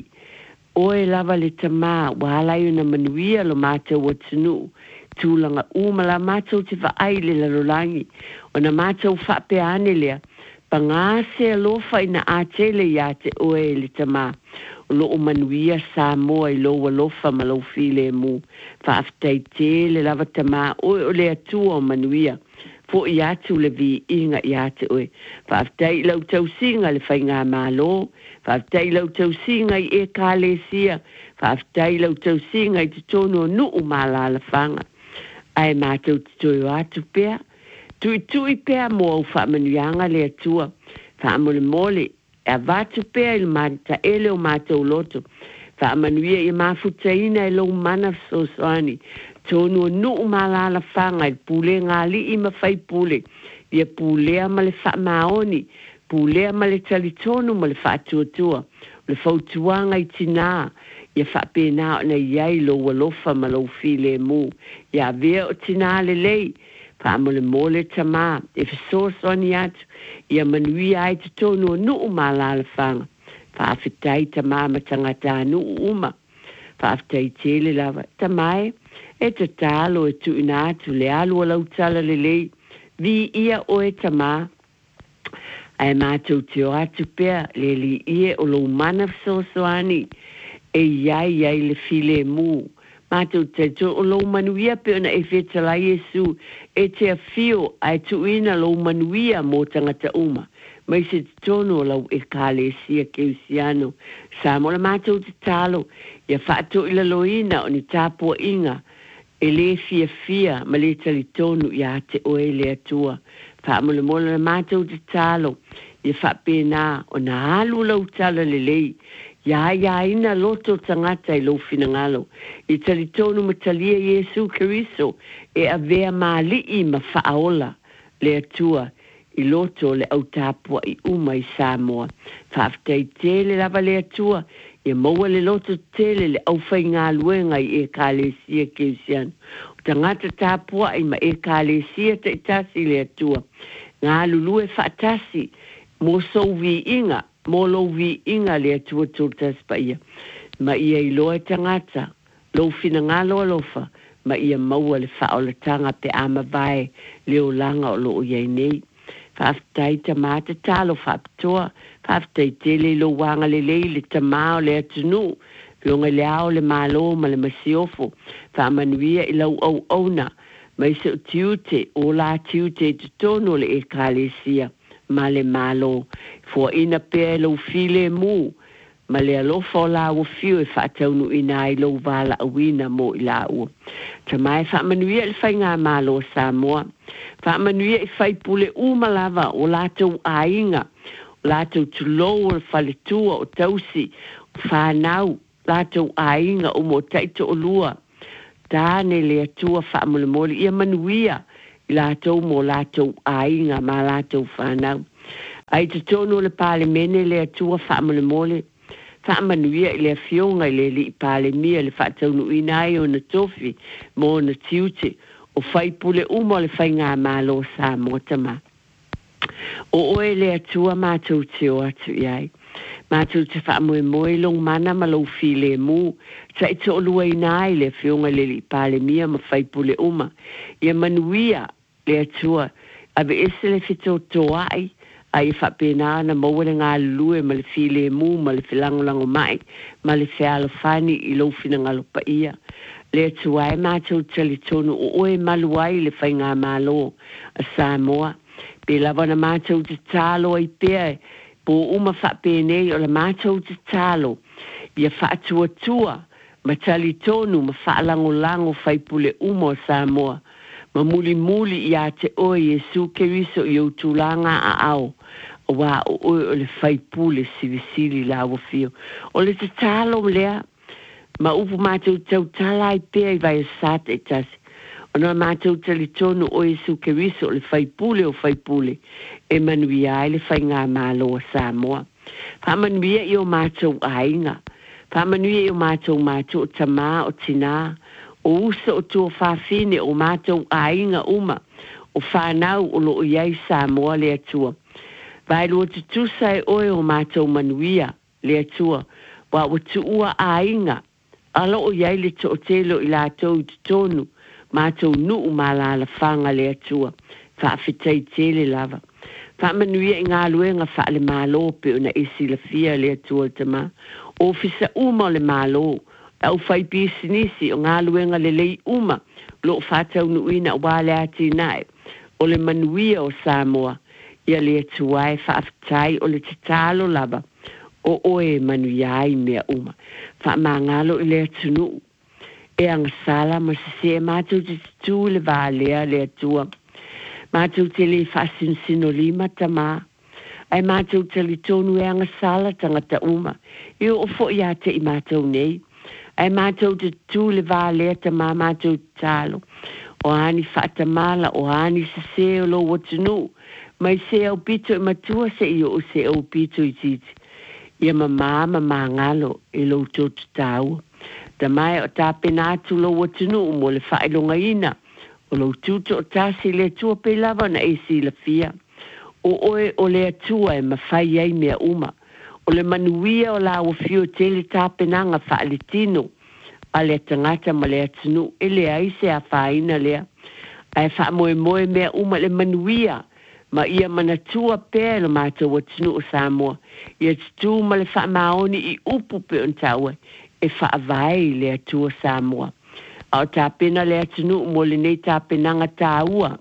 oe lava le tamā wālai una manuia lo mātou atunu tūlanga umala mātou te whaai le lalolangi o na mātou whape ane lea pa ngāse alofa ina ātele ia te oe le tamā o lo o manuia Samoa i lo walofa ma lo file mu whaaftai te le lava tamā oe o le atua o manuia fo i atu le vi inga i ate oe whaaftai lau tau singa le whainga mālo whaaftai lau tau singa i e kālesia whaaftai lau tau singa i te tono nu o mālala whanga ai mātou te toi o atu pēr tui tui pēr mo au whaamanuianga le atua whaamole mole e vātu pēr il mata ele o mātou loto whaamanuia i mafutaina e lau mana sosoani tono nu o mālala whanga i pule ngali i mawhai pule i a pulea ma le whaamaoni pulea ma le talitono ma le whaatuatua le whautuanga i tina ia whapena o na iai lo walofa ma lo file mu ia vea o tina le lei whaamole mole tamā e whasoasoni atu ia manui ai te tono nu o mālala whanga whaafetai tamā ma tangata nu uma whaafetai tele lava tamai e te tālo e tu ina atu le alu o lautala le lei vi ia o e tamā ai mātou te o atu pēr le li ie o lo mana sosoani e iai iai le file mu mātou te to o lo manuia pe ona e whetala Iesu e te a fio ai tu ina lo manuia mo tangata uma mai se te tono o lau e kālesia ke usiano sa mo la mātou te tālo ia whaato ila loina o ni tāpua inga e le fia fia ma le tali tonu ia te oe le atua whaamole mola na mātou te tālo ia whapena o na alu lau tala le lei ia ia ina loto tangata i lo finangalo i tali tonu ma talia Iesu Keriso e a vea maali i ma whaaola le atua i loto le au tāpua i uma i Samoa whaaftai tele lava le atua ia maua le loto tele le au whai ngā luenga i e kālesia ke usiano. O tangata tāpua i ma e kālesia te itasi le atua. Ngā lulue whaatasi mō souvi inga, mō louvi inga le atua tūtas pa ia. Ma ia i loa tangata, lo fina ngā loa lofa, ma ia maua le whaolatanga pe ama vai leo langa o loo iai nei. Whaaftai tamata talo whaapitoa, whaaftai tele lo wanga le lei le tamao le atunu, longa le ao le malo ma le masiofo, whaamanuia i lau au auna, mai se o tiute, o la tiute te tono le e kālesia, ma le malo, fua ina pēr lau file mu, ma le alofa o la ua fiu e whaataunu ina i lau wala awina mo i la ua. Tamai whaamanuia le whai ngā malo Samoa, whaamanuia i whai pule umalava o lātou ainga, o lātou tulou o whaletua o tausi, o whanau, lātou ainga o mo taito o lua, tāne le atua whaamole mole ia manuia i lātou mō lātou ainga ma lātou whanau. Ai te tono le pāle mene le atua whaamole mole, whaamanuia i le fionga i le li pāle mia le whaataunu inai o na tofi mō na tiute o whaipule umo le whainga mālo sā motama. O oe le atua mātou te o atu iai. Mātou te whaamoe moe long mana ma lau file mu. Sa i to olua inai le fionga le li pāle mia ma whaipule uma. Ia manuia le atua. Abe ese le fito toai. Ai whapena na mawere ngā lue ma le file mu ma le filangolango mai. Ma le whialo whani i lau fina ngalo pa ia. Le atua e mātou tali tonu o oe maluai le whainga mālo a Samoa. Pe lava na mātou te tālo ai pēe. Po uma whapene o la mātou te tālo. Ia whaatua tua. Ma tali tonu ma whaalango lango whaipule umo Samoa. Ma muli muli i a te oe Jesu Keriso i o tūlanga a au. O wā o oe o le whaipule sivisili la wafio. O le te tālo lea. Ma upu mātou tau tālai pēe i vai a sāta e tasi. O na mātou tali tonu o Jesu Keriso le whaipule o whaipule e manuia ai le whainga mālo a Samoa. Whamanuia i o mātou ainga. Whamanuia i o mātou mātou o tamā o tina. O usa o tua whawhine o mātou ainga uma. O whanau o lo iai Samoa le atua. Vai lua te tusa e oe o mātou manuia le atua. Wa o tu ua ainga. Alo o iai le to o telo i lātou te tonu. Mātou nuu mālala whanga le atua. Whaafetai tele lava. Whaamanuia i ngā luenga wha le mālo pe o na esi la fia le atua tama. O fisa uma le mālo. Au whai pisinisi o ngā luenga le lei uma. Lo whatau nuina wale ati nae. O le manuia o Samoa. Ia le atua e whaafetai o le titalo lava. O oe manuia ai mea uma. Whaamangalo i le atunu. E ang sala ma se se mātou te tu le vālea le atua. Mātou te le whasin sino lima tamā. Ai mātou te li tonu e ang sala tangata uma. I o fo i ate i mātou nei. Ai mātou te tu le vālea tamā mātou talo. O ani whaatamala o ani se se o lo watunu. Mai se au pito i matua se i o se au pito i titi. Ia mamā mamā ngalo i lo totu tau. Ta mai o ta penatu lo watunu mo le whaelonga ina. O lo tuto o tasi le tua pe lava na esi la fia. O oe o le atua e mawhai ai mea uma. O le manuia o la wafio tele ta penanga whaeletino. A le tangata ma le atunu e le aise a whaina lea. Ai wha moe moe mea uma le manuia. Ma ia manatua pēr lo mātou watunu o Samoa. Ia tu ma le wha maoni i upu pe on taue. E whaavai le atua Samoa. Au tā pena le atunu mo le nei tā penanga tā ua.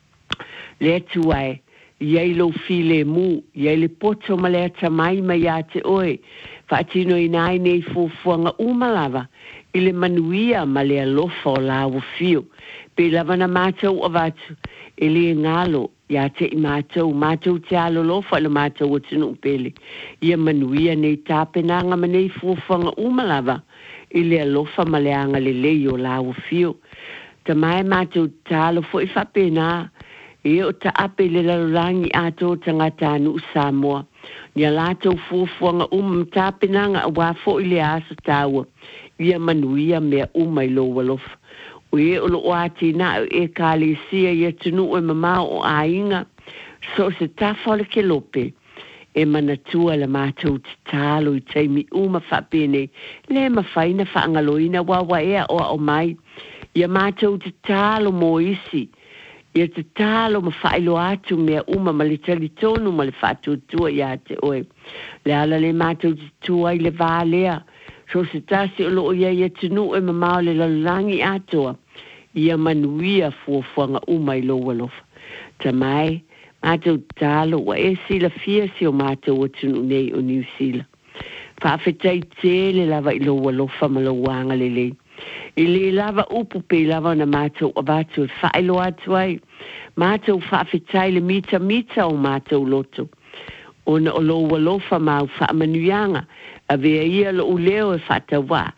Le atua e, iei lo file mu, iei le poto ma le atamai ma ia te oe. Whaatino i nai nei fuafuanga umalava. I le manuia ma le alofa o la wafio. Pe lava na mātou avatu. E le ngalo, ia te i mātou. Mātou te alo lofa le mātou atunu pele. Ia manuia nei tā penanga ma nei fuafuanga umalava. I le alofa ma le anga le lei o la wafio. Ta mai mātou talo fo i whapena. E o ta ape le lalorangi ato tangata anu Samoa. Nia lātou fuafuanga uma tā penanga a wafo i le asa tāua. Ia manuia mea uma i lo walofa. O e o lo ati na e ka le sia i atunu e mamao o ainga. So se tafa le ke lope. E manatua la mātou te talo i teimi uma whapene. Le mawhaina whaangaloina wawa ea o o mai. Ia mātou te talo mo isi. Ia te talo ma whaelo atu mea uma ma le tali tonu ma le whatutua ia te oe. Le ala le mātou te tua i le vālea. So se tasi o lo ia ia tunu e mamao le lalangi atoa. Ia manuia fuafuanga uma i lo walofa. Ta mai, mātou talo wa e sila fia si o mātou o tunu nei o New Zealand. Whaafetai tele lava i lo walofa ma lo wanga le lei. I le lava upu pe lava na mātou o bātou e whaelo atu ai. Mātou whaafetai le mita mita o mātou loto. O na o lo walofa mau whaamanuianga. A vea ia lo uleo e whatawa.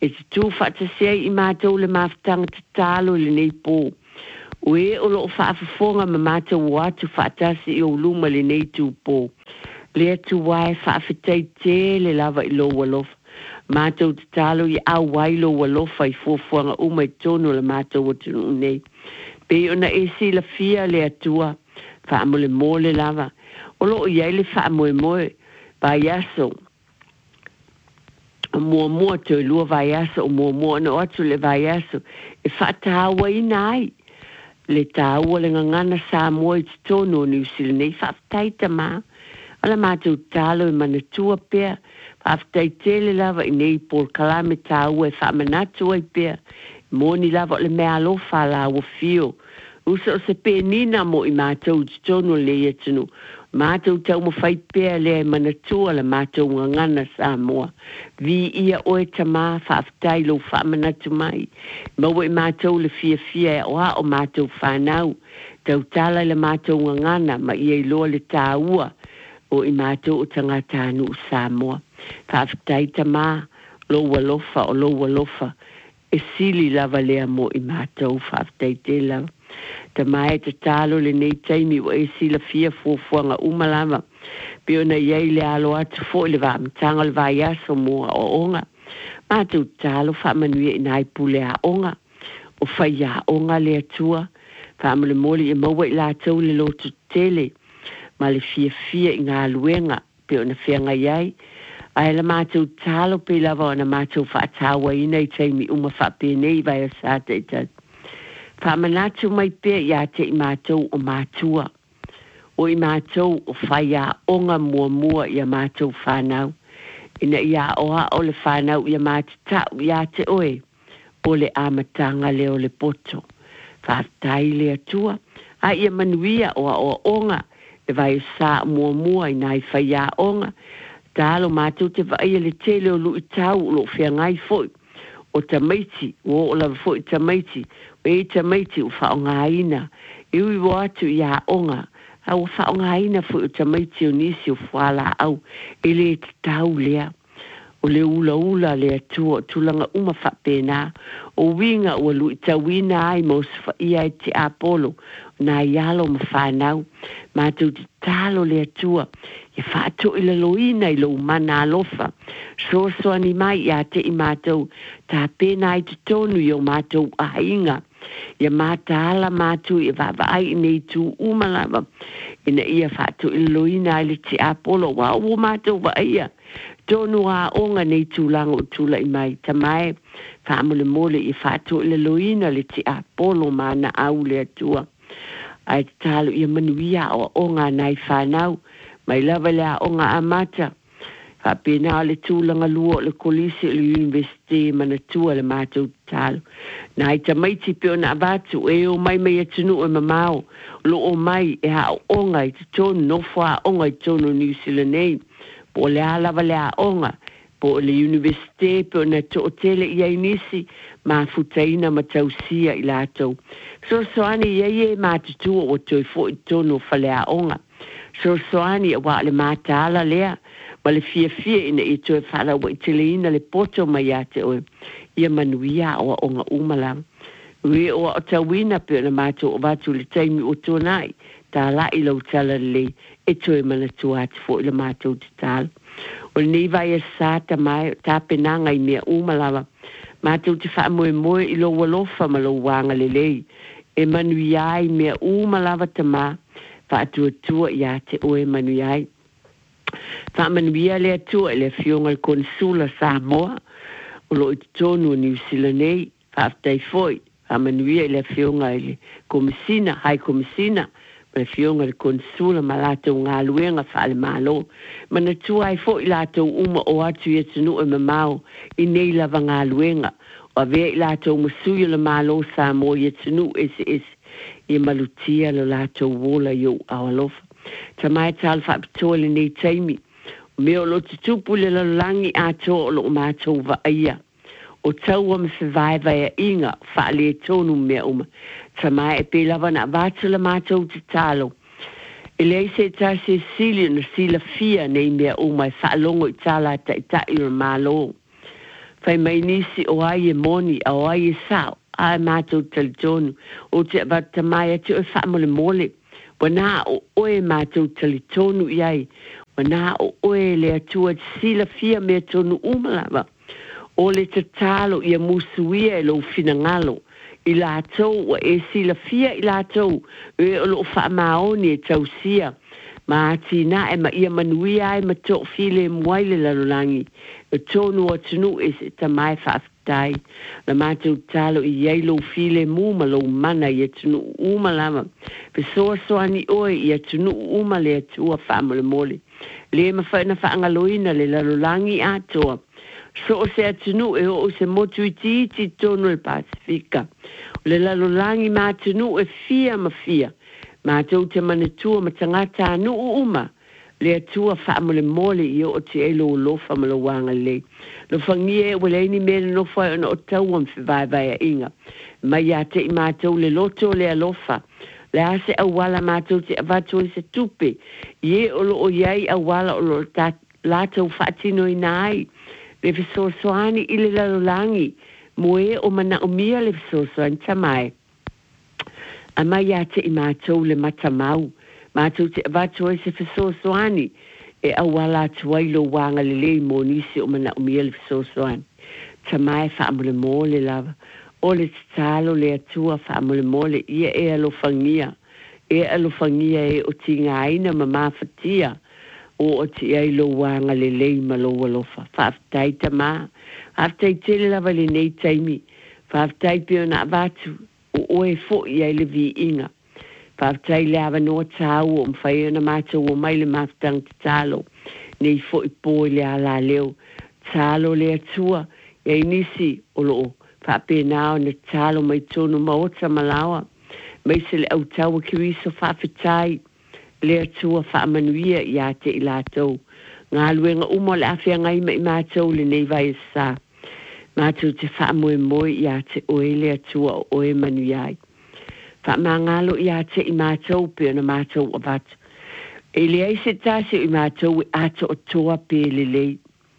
e te tū whaatasea i mātou le mawhtanga te tālo le nei pō. Ue o lo whaafafonga ma mātou watu whaatasi i o luma le nei tū pō. Lea tu wae whaafetai te le lava i lo walofa. Mātou te tālo i au wai lo walofa i fuafuanga umai tono le mātou o tunu nei. Pe ona e si la fia le atua, whaamole mole lava. O lo i aile whaamoe moe, vai aso. O mua mua te lua vai aso, o mua mua na atu le vai aso. E whaatahawa i nai. Le tāua le ngangana sa moe te tono ni usile nei whaaftaita maa. Ala mātou tālo i manatua pia. Whaaftai tele lava i nei por kalame tāua e whaamanatua i pia. Moni lava le mea alofa la ua fio. Usa o se pe nina mo i mātou te tono le iatunu. Mātou tau mo whai pia le e manatua la mātou ngangana sa moa. Vi ia oe tamā whaaftai lo whaamanatu mai. Maua i mātou le fia fia e oa o mātou whanau. Tau tala le mātou ngangana ma ia i loa le tāua o i mātou o tangata anu sa moa. Whaaftai tamā lo walofa o lo walofa. E sili lava lea mo i mātou whaaftai te lava. Ta mai te talo le nei taimi wa e sila fia fuafuanga umalama. Pio na iei le alo atu fo le wa mtanga le vai aso mua o onga. Mātou talo whamanuia i nai pule a onga. O whai a onga le atua. Whamale moli e maua i la tau le lotu tele. Ma le fia fia i ngā luenga. Pio na whianga iei. Ai la mātou talo pe lava o na mātou whaatawa i nei taimi uma whape nei vai a sāta i tatu. Whamanatu mai pia ia te i mātou o mātua. O i mātou o whai a onga mua mua i a mātou whanau. Ina ia oa o le whanau i a mātitau ia te oe. O le amatanga leo le poto. Whaatai le atua. A ia manuia oa o onga. Le vai sa mua mua i nai whai a onga. Tālo mātou te vai le tele o lu i tau lo whia ngai foi. O tamaiti, o o lava foi tamaiti. E tamaiti u whaongaina. E ui watu i a onga. A u whaongaina fu u tamaiti o nisi o whala au. E le te tau lea. O le ula ula lea tua tulanga uma whapena. O winga ua lui tawina ai mo sa ia e te apolo. Nā ialo ma whanau. Mātou te talo lea tua. Ia whaato i la loina i lo mana alofa. So so ani mai ia te i mātou. Tā pena i te tonu i o mātou a inga. Ia mata ala mātou i vava ai nei tū umalava. Ina ia whaato i la loina i le te apolo. Wa o mātou wa ia. Tonu a onga nei tū lango o tūla i mai. Tamai whaamole mole i whaato i la loina le te apolo mana au lea tua. Ai te talo ia manuia o onga nai whanau. Mai lava lea onga amata. Whapena le tūlanga lua le kolisi le universite manatua le mātou talo. Nai tamaiti pio na abatu e o mai mai atunu o mamao. Lo o mai e ha o onga i te tonu no wha onga i tonu New Zealand nei. Po lea lava lea onga. Po le universite pio na to otele i ainisi ma futaina ma tausia i lātou. So soani iei e mātutua o toi fo i tonu wha lea onga. So soani e wa le mātala lea. Ma le fia fia ina i toi whala wa i tele ina le poto mai a te oe. Ia manuia o onga umalang. Ue o o tawina pio na mātou o watu le taimi o tōnai. Tā la i lau tala le e toi manatua ati fo i le mātou te tala. O nei vai e sāta mai tā penanga i mea umalawa. Mātou te wha moe moe i lo walofa ma lo wanga le lei. E manuia i mea umalawa ta mā. Wha atua tua i a te oe manuia i. Wha manuia le atua i le fionga le konsula Samoa. O lo i tonu New Zealand nei. Wha aftai foi. Wha manuia i le fionga i le komisina, hai komisina. Le fionga le konsula ma lātou ngā luenga wha le malo. Mana tua ai foi lātou uma o atu i atunu e mamao. I nei lava ngā luenga. O a vea i lātou masuia le malo Samoa i atunu ese ese. I malutia le lātou wola i o awalofa. Ta mai tal whapitoa le nei taimi. Me o lo te tupu le lalangi ato o lo mātou wa aia. O taua me se vai vai a inga wha le tonu mea uma. Ta mai e pe lava na vātu le mātou te talo. E lei se ta se sili na sila fia nei mea uma e wha longo i tala ta i ta i o malo. Fai mai nisi o ai e moni, o ai e sao, ai mātou tali tonu, o te abata mai ati o wha mole mole, wana o oe mātou tali tonu iai, wana o oe le atua sila fia mea tonu umalawa, o le te talo ia musuia e lo fina ngalo, i lātou wa e sila fia i lātou, e o lo wha maoni e tausia, ma tina e ma ia manuia e ma tō file mwaile lalolangi, e tonu o tunu e se ta mai whaafitai, na mātou talo i yeilo file muma lo mana i e tunu umalama, pe soa soani oe i e tunu uma le atua whaamole mole, le ma whaina whaangaloina le lalolangi atoa, so o se atunu e o se motu iti iti tonu le Pasifika, le lalolangi ma atunu e fia ma fia, ma tau te manetua ma tangata anu uma, le atua whaamole mole i o te elo o lofa ma lo wanga le. Lo whangie e wale ni mele no whai ona o tau am whiwai vai a inga. Mai a te i mātou le loto le alofa, le ase awala mātou te avato i se tupe, ie o lo o iai awala o lo ta lātou whaatino i nai, le fisosoani i le lalolangi, moe o mana o mia le fisosoani tamai. A mai a te i mātou le matamau, mātou te avato e se fisosoani, e awala tuailo wanga le lei mo nisi o mana o mia le fisosoani. Tamai whaamole mole lava, o le talo le atua whaamole mole, ia e alofangia, e alofangia e o tinga aina ma mafatia, o o ti ai lo wanga le lei ma lo walofa. Whaaftai tama, whaaftai tele lava le nei taimi, whaaftai pio na avatu, o oe fo i ai le vi inga. Whaaftai le awa noa tau o mwhai ona mātou o mai le maftang te talo, nei fo i pō le ala leo, talo le atua, e nisi o loo, whaape nao na talo mai tonu maota malawa, mai se le au tau kiwiso whaafetai, le atua whaamanuia i a te i lātou. Ngā luenga umo le awhia ngai mai mātou le nei vai sa. Mātou te whaamoe moe i a te oe le atua o oe manuiai. Whaamangalo i a te i mātou pe ona mātou o vatu. E le aise tase i mātou i ato o toa pe le lei.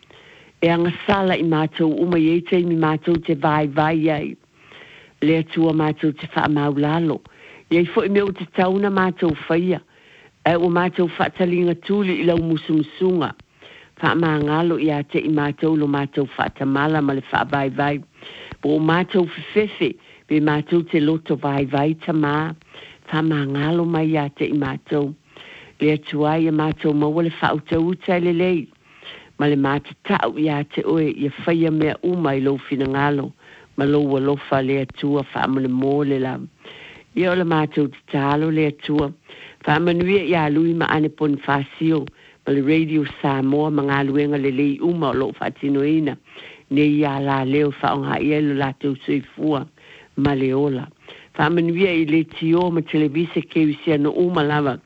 E anga sala i mātou uma i eite i mātou te vai vai ai. Le atua mātou te whaamau lalo. Iei fo i meo te tauna mātou whaia. E o mātou whaatalinga tūli i lau musumusunga. Whaamangalo i a te i mātou lo mātou whaatamala ma le whaavai vai. Po o mātou whiwhewe, pe mātou te loto vai vai tamā. Whaamangalo mai i a te i mātou. Le atuai a mātou maua le whautau utai le lei. Ma le mātatau i a te oe i a whaia mea uma i lo finangalo. Ma lo walofa le atua whaamale mō le lam. I o le mātou te talo le atua. Whaamanuia i a lui ma ane pon whaasio, ma le radio Samoa ma ngā luenga le lei uma o lo whaatinoina, ne i a la leo whaonga i elu la tau soifua, ma le ola. Whaamanuia i le tio ma televise kewisia no uma lava,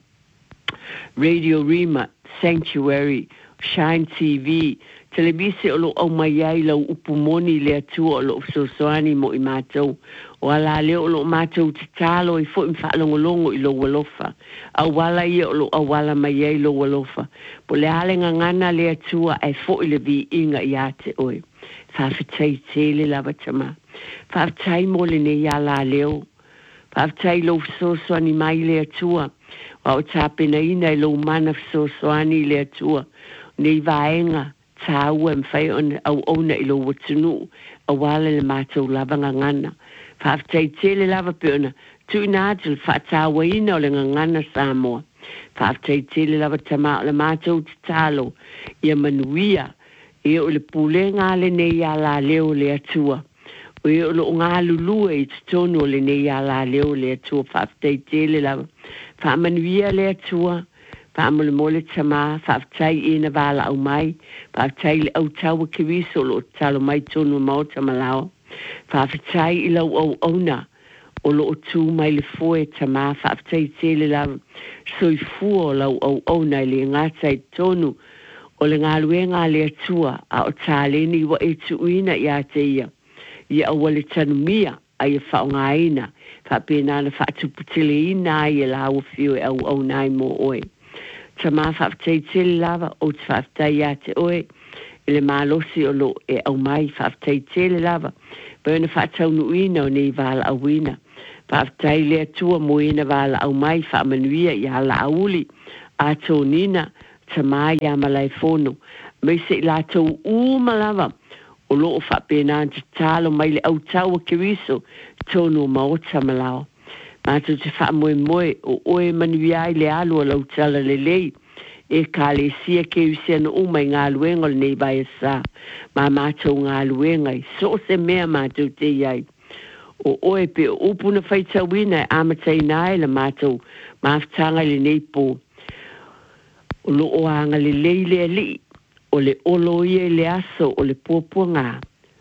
Radio Rima, Sanctuary, Shine T V, televise o lo au mai ai lau upumoni le atua o lo sosoani mo i mātou. O ala leo o lo mātou te talo i fo i whaalongolongo i lo walofa. Awala i o lo awala mai ai lo walofa. Po le alenga ngana le atua ai fo i le vi inga i ate oe. Whawhitai tele lava tama. Whawhitai mo le ne i ala leo. Whawhitai lo sosoani mai le atua. Wa o tāpena ina i lo mana sosoani le atua. Nei vaenga. Tāua mwhai on au ona i lo watunu, a wala le mātou lava ngangana. Whaafitai tele lava pe ona, tu nātul whaatawa ina o le ngangana Samoa. Whaafitai tele lava tama o le mātou te talo, i a manuia, i o le pule ngā le nei a la leo le atua. O i o lo ngā lulua i tutono le nei a la leo le atua, whaafitai tele lava. Whaamanuia le atua, Whaamole mole tama, whaafitai i na wala au mai, whaafitai le au taua kiwiso lo talo mai tonu maota malao, whaafitai i lau au auna, o lo o tū mai le foe tama, whaafitai tele lau, soi fua o lau au auna i le ngatai tonu, o le ngā luenga le atua, a o tāleni wa e tuuina i a te ia, i a wale tanumia, a i a whaongaina, whaapena na whaatuputile ina i a lau fio e au au nai mo oe. Tama whaafitai tele lava o te whaafitai a te oe, le malosi o lo e au mai whaaftei tele lava. Pēna whaatau nuina o nei wala au wina. Whaaftei lea tua moina wala au mai whaamanuia i hala auli. A tō nina ta mai a malai fono. Meise i la tō uma lava. O lo o whaapena anta talo mai le au tau a kiriso. Tōno maota malao. Mātou te whaamoe moe o oe manuia i le alu o lau tala le lei. E ka le sia ke usia no umai ngā luenga le nei vai sa. Ma mātou ngā luenga i so se mea mātou te iai. O oe pe o upuna whaita wina e amatai nai la mātou maaftanga le nei po. O lo o anga le lei le li. O le olo ia le aso o le pōpua ngā.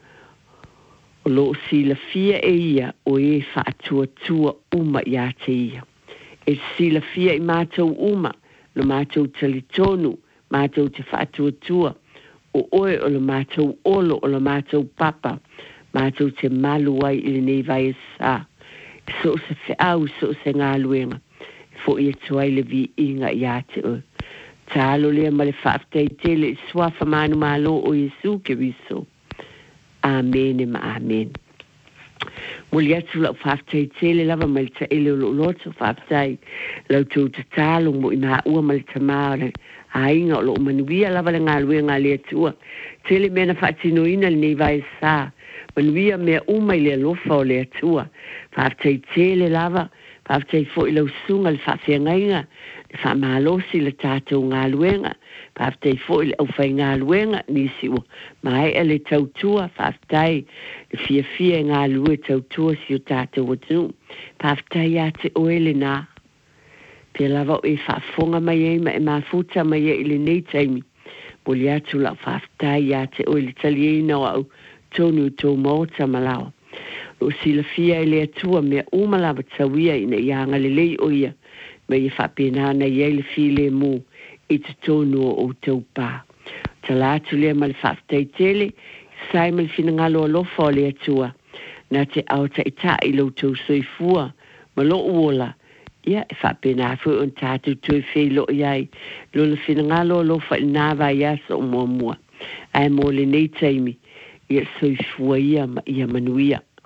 O lo si la fia e ia o e whaatua tua uma i a te ia. E si la fia i mātou uma. Lo mātou tali tonu, mātou te whaatua tua, o oe o lo mātou olo, o lo mātou papa, mātou te malu ai ili nei vai e sā. So se whi au, so se ngā luenga, fo i atu ai le vi inga i ate o. Tā alo lea ma le whaaftei tele, swafa manu malo o Yesu ke riso. Amen e ma amen. Muli atu lau whaaftei tele lava mai ta ele o lo loto whaaftei lau tū ta tālo mo i maa ua mai ta maare a inga o lo manuia lava le ngā lue ngā lea tua tele mena whaatino ina le nei vai sā manuia mea umai le lofa o lea tua whaaftei tele lava whaaftei fo i lau sunga le whaafia ngainga le wha maalosi le tātou ngā luenga whaaftei fo i le au whai ngā luenga nisi ua mai e le tautua whaaftei le fia fia ngā lue tautua si o tātou atu whaaftei a te oele nā te lava o e whaafonga mai e ma e mafuta mai e ili nei taimi moli atu la whaaftei a te oele tali e ina au tonu tō maota malawa o si la fia e le atua mea umalawa tawia ina i anga le lei o ia me i whapena na i ele fi le mu i te tonu o tau pā. Ta la atu lea ma le whaaftei tele, sai ma le fina ngalo o lofa o le atua, na te au ta ita i lau tau soifua, ma lo uola, ia e whapena fu on tātou tui whei lo iai, lo le fina ngalo o lofa i nāwa i asa o mua mua, ai mo le nei taimi, ia soifua ia ma ia manuia.